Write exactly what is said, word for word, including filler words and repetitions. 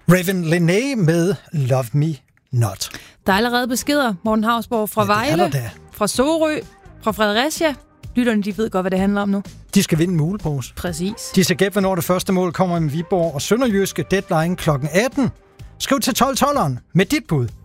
Raven Lené med Love Me Not. Der er allerede beskeder, Morten Hausborg, fra Ja, Vejle, fra Sorø, fra Fredericia. Lytterne, de ved godt, hvad det handler om nu. De skal vinde en mulepose. Præcis. De skal gætte, hvornår det første mål kommer i Viborg og Sønderjyske. Deadline klokken atten. Skriv til tolv tolveren med dit bud.